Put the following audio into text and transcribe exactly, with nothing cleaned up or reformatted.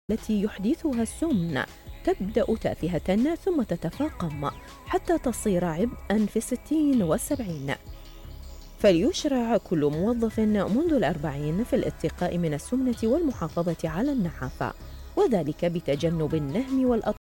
التي يحدثها السمن تبدأ تافهة ثم تتفاقم حتى تصير عبئا في الستين والسبعين. فليشرع كل موظف منذ الأربعين في الاتقاء من السمنة والمحافظة على النحافة، وذلك بتجنب النهم والأطفال